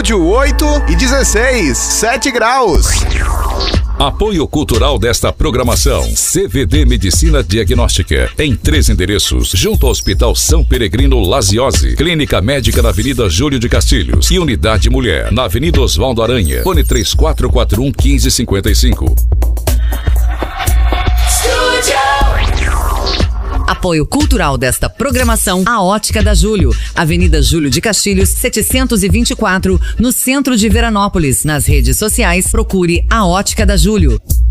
Estúdio 8 e 16, 7 graus. Apoio cultural desta programação: CVD Medicina Diagnóstica, em 3 endereços, junto ao Hospital São Peregrino Laziose, Clínica Médica na Avenida Júlio de Castilhos e Unidade Mulher, na Avenida Osvaldo Aranha, fone 3441-1555. Apoio cultural desta programação: A Ótica da Júlio, Avenida Júlio de Castilhos, 724, no centro de Veranópolis. Nas redes sociais, procure A Ótica da Júlio.